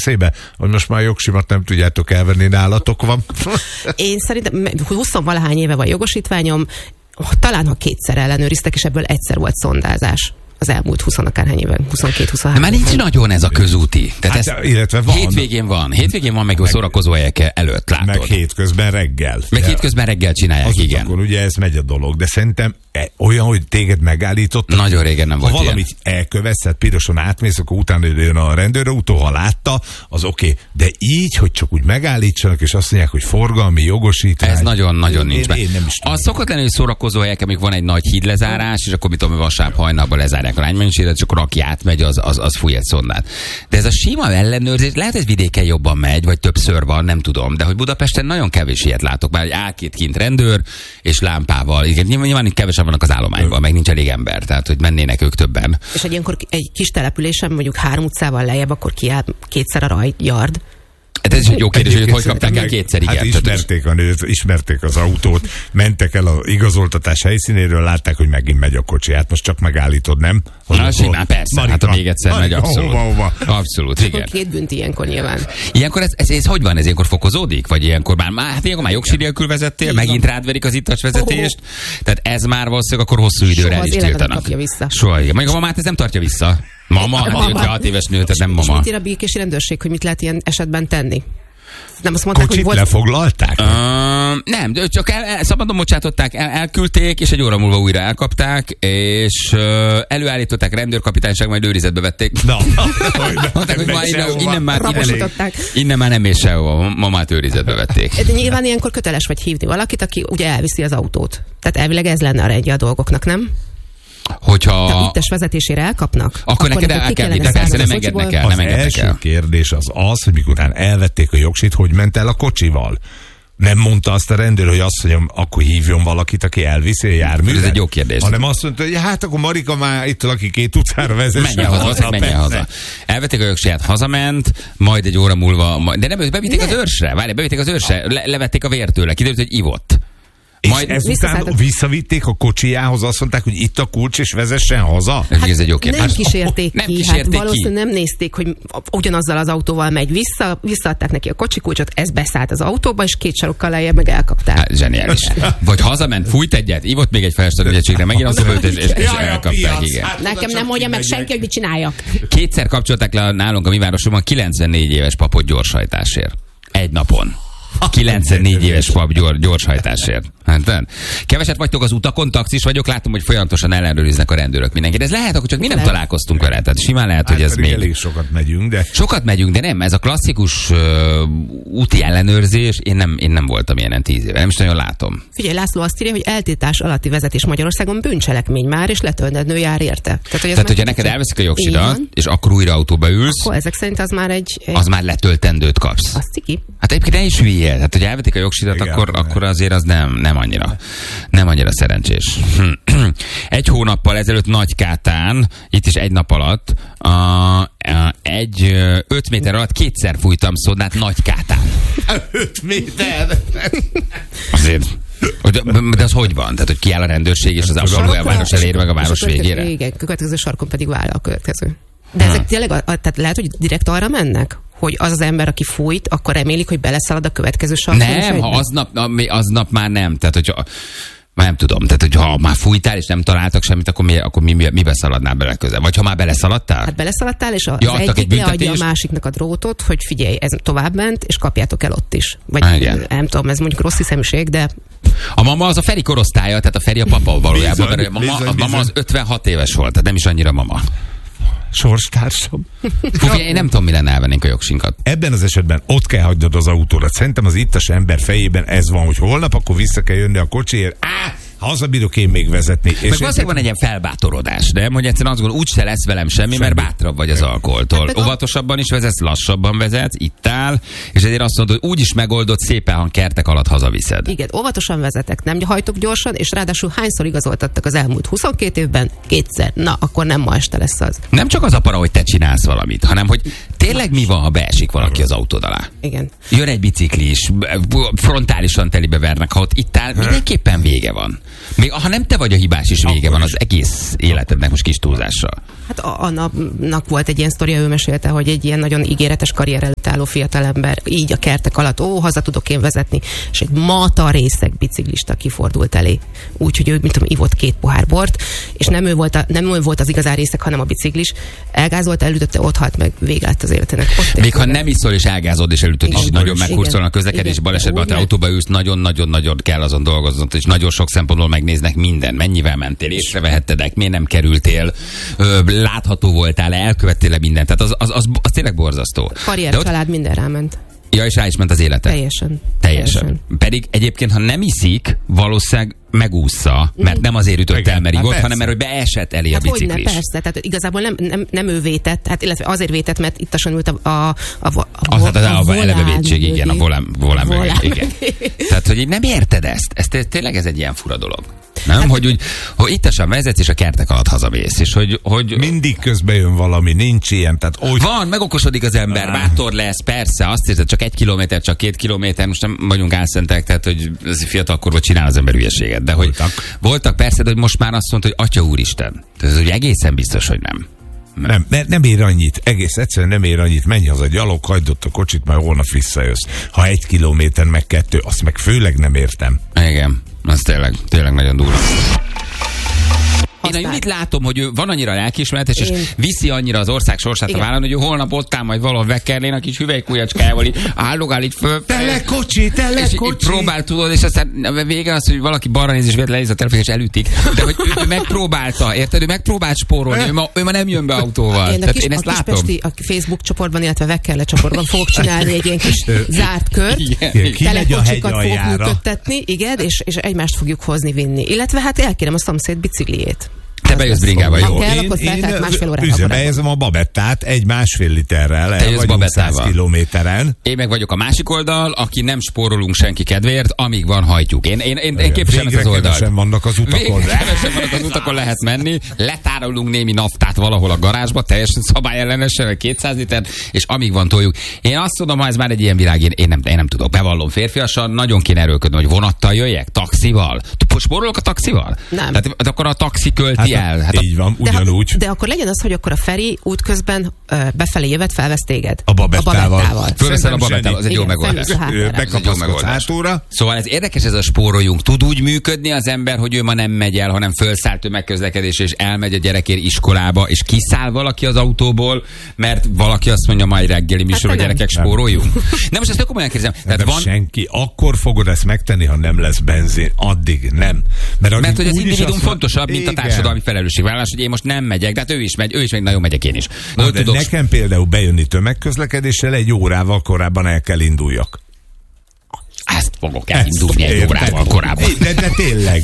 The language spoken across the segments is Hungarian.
eszébe, hogy most már jogsimat nem tudjátok elvenni, nálatok van? Én szerintem 20-valahány éve van jogosítványom, talán ha kétszer ellenőriztek, és ebből egyszer volt szondázás. Az elmúlt 20 akárhány évben, 22-23. Már nincs nagyon ez a közúti. Tehát hát, illetve van. Hétvégén van meg a szórakozóhelyek előtt, látod. Meg hétközben reggel. Meg hétközben reggel csinálják, az igen. Akkor ugye ez megy a dolog, de szerintem olyan, hogy téged megállítottak. Nagyon régen nem volt ha valamit elkövetsz, tehát piroson átmész, akkor utána jön a rendőrautó, ha látta, az oké. De így, hogy csak úgy megállítsanak, és azt mondják, hogy forgalmi jogosítvány. Ez nagyon-nagyon nincs be. Én nem is tudom. Az szokott lenni, hogy szórakozóhelyek, amikor van egy nagy hídlezárás, és akkor mit tudom, vasárnap hajnalban lezárják a lánymennyiséget, és akkor aki átmegy, az fúj egy szondát. De ez a sima ellenőrzés, lehet, hogy vidéken jobban megy, vagy többször van, nem tudom, de hogy Budapesten nagyon kevés ilyet látok, már egy áll-két kint rendőr, és lámpával. Igen, nyilván itt kevesen vannak az állományban, meg nincs elég ember, tehát hogy mennének ők többen. És egy kis településen, mondjuk 3 utcával lejjebb, akkor kiáll kétszer a rajt. Ez is egy jó kérdés, hogy kapták el kétszer, igen. Hát ismerték a nőt, ismerték az autót, mentek el az igazoltatás helyszínéről, látták, hogy megint megy a kocsi. Hát most csak megállítod, nem? Na, simán, persze. Marika, hát ha még egyszer megy, abszolút. Hova. Abszolút, igen. Akkor 2 bünti ilyenkor nyilván. Ilyenkor ez hogy van? Ez ilyenkor fokozódik? Vagy ilyenkor már jogsi nélkül vezettél? Megint rád verik az ittas vezetést? Tehát ez már valószínűleg akkor hosszú időre el is tiltanak. Soha. Mondjuk a mamát ez nem tartja vissza. Mama, hát 6 éves nő, tehát nem mama. És mit ír a békési rendőrség, hogy mit lehet ilyen esetben tenni? Nem azt mondták, kocsit hogy lefoglalták? Nem, csak szabadon bocsátották, elküldték, és egy óra múlva újra elkapták, és előállították, rendőrkapitányság, majd őrizetbe vették. Na, mondták, hogy már innen már nem ér sehova, mamát őrizetbe vették. De nyilván ilyenkor köteles vagy hívni valakit, aki ugye elviszi az autót. Tehát elvileg ez lenne a rendje a dolgoknak, nem? Hogyha ittes vezetésére elkapnak, akkor neked el kell vinni, persze nem engednek el. Az első kérdés az, hogy mikor elvették a jogsit, hogy ment el a kocsival. Nem mondta azt a rendőr, hogy azt mondjam, akkor hívjon valakit, aki elviszi a járművet. Ez egy jó kérdés. Hanem azt mondta, hogy hát akkor Marika már itt aki 2 utcára vezesse. Menjen haza. Elvették a jogsiját, hazament, majd egy óra múlva, de nem, bevitték az őrsre. Várj, bevitték az őrsre, levették a vért tőle, kiderült, hogy ivott. Majd ezután visszavitték a kocsijához, azt mondták, hogy itt a kulcs, és vezessen haza? Hát ez egy jó kérdés. Nem kísérték ki. Hát valószínűleg nem nézték, hogy ugyanazzal az autóval megy vissza, visszaadták neki a kocsikulcsot, ez beszállt az autóba, és 2 sarokkal lejjebb meg elkapták. Hát zseniális. Vagy hazament, fújt egyet, ívott még egy felesleget ügyegységre, megint az ölt, és elkapták, igen. Hát nekem nem mondja meg senki, hogy mit csináljak. 2-szer kapcsolták le nálunk a mi városomban 94 éves papot gyorshajtásért. Egy napon. 94 éves pap gyorshajtásért. Hát, keveset vagytok az utakon, taxis vagyok, látom, hogy folyamatosan ellenőriznek a rendőrök mindenkit. Ez lehet, akkor csak mi nem találkoztunk vele. Tehát simán lehet, hogy ez még... Elég sokat megyünk, de... Sokat megyünk, de nem. Ez a klasszikus úti ellenőrzés, én nem voltam ilyenen 10 éve. Nem is nagyon látom. Figyelj, László azt írja, hogy eltiltás alatti vezetés Magyarországon bűncselekmény már, és letöltendő jár érte. Tehát hogyha neked elveszik a jogsidat, és akkor újra autóba ülsz, akkor ezek szerint az már az már letöltendőt kapsz. Az ciki. Hát egyébként ne is hülye. Tehát, hogy elvetik a jogsidat, akkor azért az nem annyira szerencsés. Egy hónappal ezelőtt Nagykátán, itt is egy nap alatt, 5 méter alatt 2-szer fújtam szodnát Nagykátán. 5 méter? Azért... De az hogy van? Tehát, hogy kiáll a rendőrség, és az a város elér meg a város végére? Igen, a következő sarkon pedig vállal a következő. De ezek tényleg, tehát lehet, hogy direkt arra mennek? Hogy az ember, aki fújt, akkor remélik, hogy beleszalad a következő sarkon? Nem, ha aznap már nem. Tehát, hogyha már nem tudom. Tehát, hogyha már fújtál, és nem találtak semmit, akkor mibe szaladnál bele közel? Vagy ha már beleszaladtál? Hát beleszaladtál, és az egyik leadja a másiknak a drótot, hogy figyelj, ez tovább ment, és kapjátok el ott is. Vagy nem tudom, ez mondjuk rossz hiszeműség, de... A mama az a Feri korosztálya, tehát a Feri a papa valójában. A mama az 56 éves volt, tehát nem is annyira mama. Sorstársam. Én nem tudom, mi lenne, elvennénk a jogsinkat. Ebben az esetben ott kell hagynod az autóra. Szerintem az ittas ember fejében ez van, hogy holnap akkor vissza kell jönni a kocsiért. Hazabírok én még vezetni. Meg valószínűleg van egy ilyen felbátorodás, nem? Hogy egyszerűen azt gondolom, úgyse lesz velem semmi, mert bátrabb vagy az alkoholtól. Óvatosabban is vezetsz, lassabban vezetsz, itt áll, és ezért azt mondod, hogy úgyis megoldott, szépen, ha kertek alatt hazaviszed. Igen, óvatosan vezetek, nem hajtok gyorsan, és ráadásul hányszor igazoltattak az elmúlt 22 évben? 2-szer. Na, akkor nem ma este lesz az. Nem csak az a para, hogy te csinálsz valamit, hanem hogy tényleg mi van, ha beesik valaki az autód alá. Igen. Jön egy biciklis, frontálisan telibe vernek, ha ott itt áll, mindenképpen vége van. Még ha nem te vagy a hibás is, vége van az egész életednek most kis túlzással. Hát Annak volt egy ilyen sztoria, ő mesélte, hogy egy ilyen nagyon ígéretes karrier előtt álló fiatalember így a kertek alatt, haza tudok én vezetni, és egy mata részeg biciklista kifordult elé. Úgyhogy ő, ivott 2 pohár bort, és nem ő volt az igazán részeg, hanem a biciklis. Elgázolt, elütötte, ott halt meg, vége lett az életének. Még ha nem iszol és elgázod és elütöd is, nagyon megkurcolnak a közlekedés balesetben, ha te autóba ülsz, nagyon-nagyon-nagyon kell azon dolgoznod, és nagyon sok szempontból megnéznek minden. Mennyivel mentél, észrevehetted, miért nem kerültél, látható voltál, elkövettél mindent. Tehát az tényleg borzasztó. Karrier, család, minden ráment. Ja, és rá is ment az élete. Teljesen. Pedig egyébként, ha nem iszik, valószínűleg megúszza, mert nem azért ütött el, mert ivott, hanem mert hogy beesett elé a biciklis. Hogyne, persze, tehát igazából nem ő vétett, hát illetve azért vétett, mert ittasan ült a eleve vétség, igen, a volán mögé. Igen. Tehát, hogy nem érted ezt. Tényleg ez egy ilyen fura dolog. Nem? Hát, hogy ittasan vezetsz, és a kertek alatt hazavész. És hogy mindig közben jön valami, nincs ilyen. Tehát van, megokosodik az ember, bátor lesz, persze, azt érzed, csak 1 kilométer, csak 2 kilométer, most nem vagyunk álszentek, tehát hogy fiatalkorban csinál az ember hülyeséget. De hogy voltak persze, de hogy most már azt mondta, hogy Atya Úristen. Tehát ez ugye egészen biztos, hogy nem. Nem ér annyit, egész egyszerűen nem ér annyit, menj haza gyalog, hagyd ott a kocsit, majd holnap visszajössz. Ha 1 kilométer, meg 2, azt meg főleg nem értem. Igen, az tényleg nagyon durva. Én a Judit látom, hogy ő van annyira lelkiismeretes, és viszi annyira az ország sorsát a vállon, hogy ő holnap ott áll majd valahol Vekkerlén a kis hüvelykujjacskájával, így állogál így föl. Tele kocsi! És próbál, tudod, és aztán vége az, hogy valaki balra néz, és lenéz a telefon, és elütik. De hogy ő megpróbálta, érted? Ő megpróbált spórolni, ő ma nem jön be autóval. Én ezt látom. A Facebook csoportban, illetve Vekkerle csoportban fogok csinálni egy ilyen kis zárt kört. Telekocsikat fogok működtetni, igen, és egymást fogjuk hozni, vinni. Illetve hát elkérem a szomszéd bicikliét. Te bejössz bringával, jó? Én üzemelyezem a babettát 1,5 literrel, el vagyunk 100 kilométeren. Én meg vagyok a másik oldal, aki nem spórolunk senki kedvéért, amíg van, hajtjuk. Én képviselem ezt az oldalt. Kevesen vannak az utakon. Kevesen vannak az utakon, lehet menni. Letárolunk némi naftát valahol a garázsba, teljesen szabályellenesen, 200 liter, és amíg van toljuk. Én azt tudom, ha ez már egy ilyen világ, én nem tudok. Bevallom férfiasan, nagyon kéne erőlködni, hogy vonattal jöjjek, taxival. Spórolok a taxival? Nem. Tehát akkor a taxi költi el. Hát így van, ugyanúgy. De akkor legyen az, hogy akkor a Feri útközben befelé jövet, felvesz téged. A babettával. Fölveszel a babettával, az egy jó megoldás. Bekapaszkodsz hátóra. Szóval ez érdekes, ez a spóroljunk. Tud úgy működni az ember, hogy ő ma nem megy el, hanem fölszállt tömegközlekedésre, és elmegy a gyerekért iskolába, és kiszáll valaki az autóból, mert valaki azt mondja, majd reggeli műsor, hogy gyerekek spóroljunk. Nem, most ezt komolyan kérdezem. Nem van senki. Akkor fogod ezt megtenni, ha nem lesz benzin. Addig nem. Mert hogy az individuum fontosabb, mint a társadalmi felelősségvállalás, hogy én most nem megyek, de hát ő is megy, nagyon megyek én is. De nekem például bejönni tömegközlekedéssel 1 órával korábban el kell induljak. Ezt fogok elindulni 1 órával korábban. De tényleg.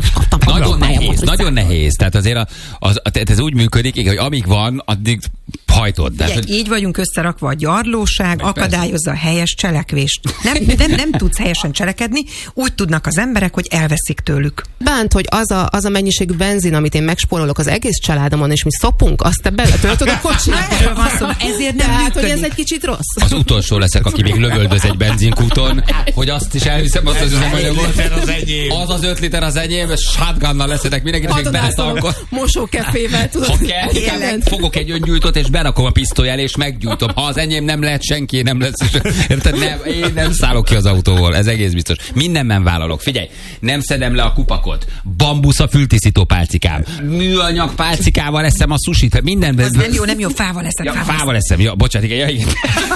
Nagyon nehéz. Tehát azért ez úgy működik, hogy amíg van, addig hajtod. De így vagyunk összerakva, a gyarlóság akadályozza a helyes cselekvést. Nem tudsz helyesen cselekedni, úgy tudnak az emberek, hogy elveszik tőlük. Bánt, hogy az a mennyiségű benzin, amit én megspórolok az egész családomon, és mi szopunk, azt te beletöltöd a kocsiba. Ezért nem működik. Hogy ez egy kicsit rossz. Az utolsó leszek, aki még lövöldöz egy benzinkúton, hogy azt is elviszem, azt az üzemanyagot. Az az 5 liter az enyém, és shotgunnal leszedek mindenkinek, még beletankol. Mosókefével, tudod. Ha kell, fogok egy öngyújtót, és berakom a pisztoly elé, és meggyújtom. Ha az enyém nem lehet, senki nem lesz. Érted? Én nem szállok ki az autóból, ez egész biztos. Mindenben vállalok. Figyelj, nem szedem le a kupakot. Bambusz a fültisztító pálcikám. Műanyag pálcikával eszem a sushit. Mindenben. Az nem jó, fával eszem. Fával eszem. Ja, bocsánat, igen.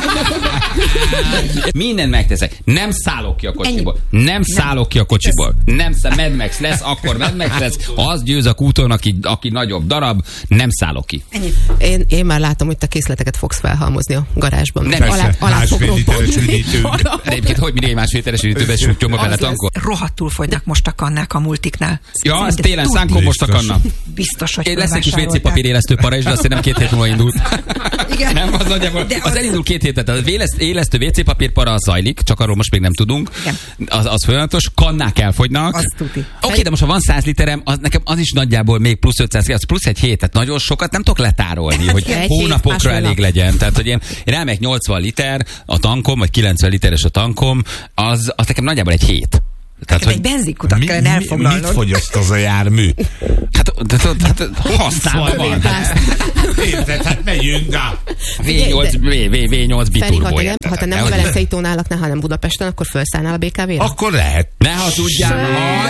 Mindent megteszek. Nem szállok ki a kocsiból. Nem szállok ki a kocsiból. Nem Mad Max lesz, akkor Mad Max lesz. Az győz a kúton, aki nagyobb darab, nem szállok ki. Én már látom, hogy te készleteket fogsz felhalmozni a garázsban. Nem, alá fog robbantni. Egyébként, hogy mindig másfél literes üdítőbe sütjön a vele tankol. Rohadtul fogynak most a kannák a multiknál. Ja, ez télen szánkon most a kanna. Biztos, hogy lesz egy kis WC papír élesztő para is, de azt nem 2 hét múlva indult. Igen. Nem, az nagyjából. Az elindul 2 hétet. Az élesztő WC papír para zajlik, csak arról most még nem tudunk. Az folyamatos. Kannák elfogynak. Oké, de most ha van 100 literem, nekem az is nagyjából még plusz 500, az plusz egy hét, tehát nagyon sokat nem tudok letárolni, hogy hónapokra elég legyen. Tehát, hogy én elmegyek 80 liter a tankom, vagy 90 literes a tankom, az nekem nagyjából egy hét. Tehát, egy benzinkutat kellene elfoglalnod. Mit fogyaszt az a jármű? Hát használva van. Érted? Hát megyünk, V8 biturbo. Ha te nem a Velencei tónál laknál, hanem Budapesten, akkor felszállnál a BKV-re? Akkor lehet. Ne hazudjál!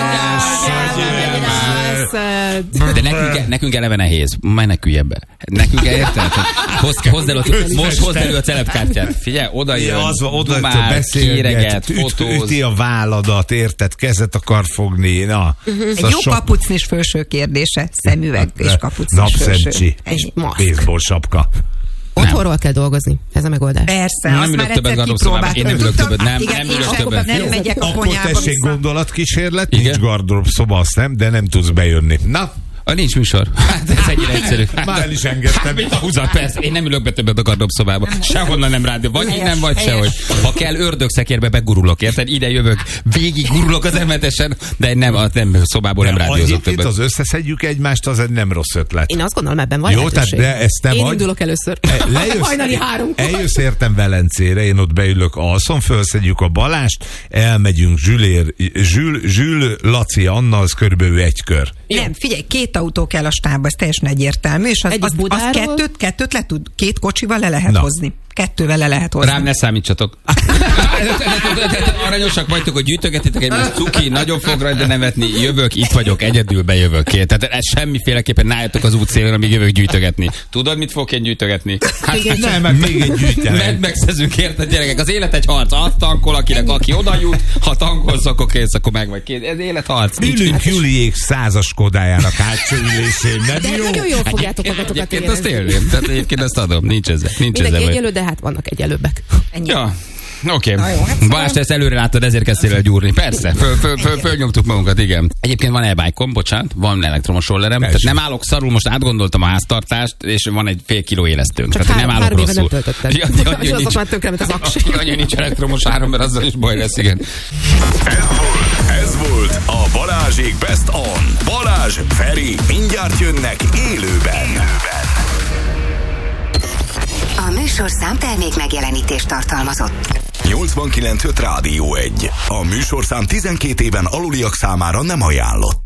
De nekünk eleve nehéz. Már ne külj ebbe. Nekünk érted? Most hozd elő a celebkártyát. Figyelj, oda jön, dumál, kéreget, fotóz. Üti a válladat, érted? Kezet akar fogni. Na. Egy jó kapucnis fölső kérdése. Szemüveg és kapucnis fölső. Napszemcsi. Egy maszk. Baseball sapka. Otthonról kell dolgozni. Ez a megoldás. Persze, Nem azt ülök már többet egyszer gardróbszobában. Én nem ülök többet. Nem ülök többet. Nem megyek a Akkor konyhába tessék vissza. gondolatkísérlet, nincs gardróbszoba, azt nem, de nem tudsz bejönni. Na, Nincs műsor. Hát ez ennyire egyszerű. már el is engedtem. Mint a húzat, persze. Én nem ülök be többet a gardróbszobába. Sehonnan nem rádió. Vagy innen, vagy sehogy. Ha kell, ördögszekérbe begurulok, érted? Ide jövök, végig gurulok az emetesen, de nem szobából nem rádiózok többet. Az összeszedjük egymást, az egy nem rossz ötlet. Én azt gondolom, ebben van Jó, lehetőség. tehát de ezt nem Én vagy. indulok először. Hajnali 3-kor. Eljössz értem Velencére, én ott beülök alszom, fölszedjük a Balást, elmegyünk Zsül, Laci, Anna, az körülbelül egy kör. Nem, figyelj, 2 autó kell a stábba, ez teljesen egyértelmű, és az kettőt le tud, 2 kocsival le lehet hozni. 2-vel le lehet hozni. Rám ne számítsatok. Aranyosak vagytok, hogy gyűjtögetitek egymást, cuki, nagyon fog rajta nevetni, jövök, itt vagyok, egyedül bejövök. Tehát ez semmiféleképpen ne álljatok az útszélén, amíg jövök gyűjtögetni. Tudod, mit fogok én gyűjtögetni? Nem, meg még egy gyűjtemény. Megszezünk, érted, gyerekek? Az élet egy harc. Azt tankol, aki oda jut, ha tankolsz, akkor kész, akkor meg vagy kész. Ez életharc. Ülünk Juliék 100-as Kodájának hátsó ülésén, nem De jó? nagyon jól fogjátok magatokat Egyébként azt érezni. élném. Tehát egyébként ezt adom. Nincs ezzel. Mindenki egyelő, de hát vannak egyelőbbek. Ja. Oké. Na jó, hát Balázs, te ezt előre láttad, ezért kezdtél el gyúrni. Persze, fölnyomtuk magunkat, igen. Egyébként van e-bike-om, bocsánat, van elektromos rollerem. Tehát nem állok szarul, most átgondoltam a háztartást, és van egy fél kiló élesztőnk. Csak Tehát nem állok 3 éve rosszul. nem töltötted. És azok már tönkre, mint az aksi. Annyi nincs elektromos áram, mert azzal is baj lesz, igen. Ez volt a Balázsék Best On. Balázs, Feri, mindjárt jönnek élőben. A műsorszám termék megjelenítést tartalmazott. 89.5 Rádió 1. A műsorszám 12 éven aluliak számára nem ajánlott.